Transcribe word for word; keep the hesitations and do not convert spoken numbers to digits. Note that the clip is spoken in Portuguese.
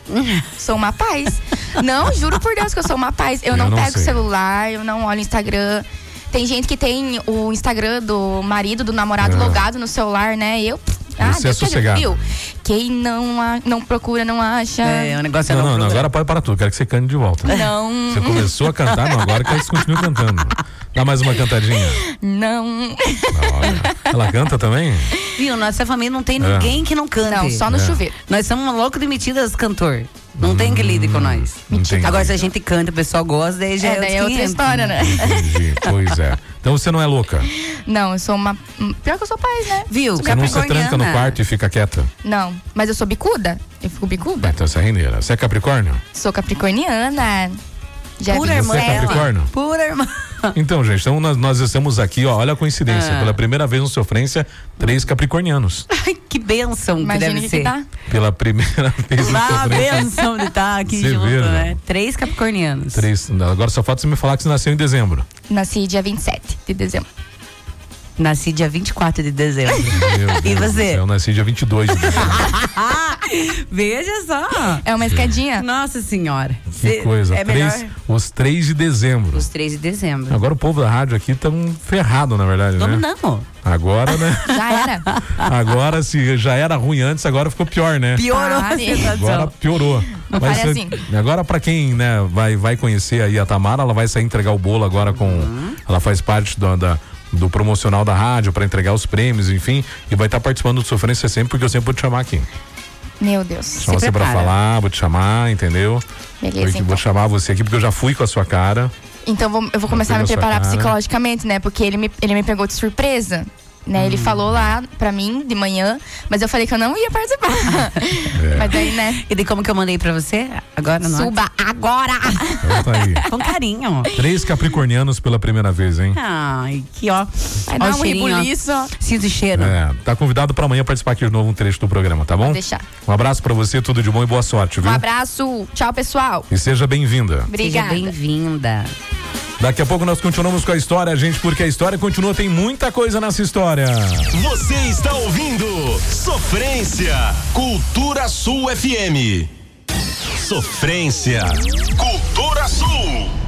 Sou uma paz. Não, juro por Deus que eu sou uma paz. Eu, eu não, não pego o celular, eu não olho o Instagram. Tem gente que tem o Instagram do marido, do namorado é. logado no celular, né? Eu... Ah, Você é sossegado. Viu? Quem não, a, não procura, não acha. É, o negócio é não, não, não, não, agora pode parar tudo. Quero que você cante de volta. Não. Você começou a cantar, não, agora quero que você continue cantando. Dá mais uma cantadinha. Não. Olha, ela canta também? Viu, nossa família não tem ninguém é. que não cante. Não, só no é. chuveiro. Nós somos loucos de metidas cantor. Não hum, tem que lide com nós. Agora, se a gente canta, o pessoal gosta, daí já é, é, daí é outra história, né? Entendi, pois é. Então você não é louca? Não, eu sou uma... Pior que eu sou paz, né? Viu? Você não se tranca no quarto e fica quieta? Não, mas eu sou bicuda. Eu fico bicuda. Ah, então você é rendeira. Você é capricórnio? Sou capricorniana. Já Pura irmã. Você é capricórnio? Pura irmã. Então, gente, então nós, nós estamos aqui, ó, olha a coincidência. Ah. Pela primeira vez no Sofrência, três capricornianos. Ai, que bênção que deve que ser. Tá. Pela primeira vez no Sofrência. Sofrência. Bênção de estar aqui Você junto, vê, né? Três capricornianos. Três. Agora só falta você me falar que você nasceu em dezembro. Nasci dia vinte e sete de dezembro. Nasci dia vinte e quatro de dezembro. Meu Deus, e você? Eu nasci dia vinte e dois de dezembro. Veja só. É uma escadinha. Nossa senhora. Que Cê, coisa. É três, melhor... Os três de dezembro. Os três de dezembro. Agora o povo da rádio aqui tá um ferrado, na verdade, Como né? não? Agora, né? Já era. Agora, se já era ruim antes, agora ficou pior, né? Piorou ah, a sensação. Agora piorou. Não vai fale ser, assim. Agora, pra quem, né, vai, vai conhecer aí a Tamara, ela vai sair entregar o bolo agora com... Uhum. Ela faz parte do, da, do promocional da rádio pra entregar os prêmios, enfim. E vai estar tá participando do Sofrência sempre, porque eu sempre vou te chamar aqui. Meu Deus. Chama você pra falar, vou te chamar, entendeu? Beleza, então. Vou chamar você aqui, porque eu já fui com a sua cara. Então vou, eu vou começar a me preparar psicologicamente, né? Porque ele me, ele me pegou de surpresa. Né, hum. Ele falou lá pra mim de manhã, mas eu falei que eu não ia participar. É. Mas aí, né? E de como que eu mandei pra você? Agora não. Suba agora! Então tá aí. Com carinho. Três capricornianos pela primeira vez, hein? Ai, que ó. Vai dar um rebuliço. Sinto o cheiro. É, tá convidado pra amanhã participar aqui de novo um trecho do programa, tá bom? Vou deixar. Um abraço pra você, tudo de bom e boa sorte, viu? Um abraço. Tchau, pessoal. E seja bem-vinda. Obrigada. Seja bem-vinda. Daqui a pouco nós continuamos com a história, gente, porque a história continua, tem muita coisa nessa história. Você está ouvindo Sofrência, Cultura Sul F M. Sofrência, Cultura Sul.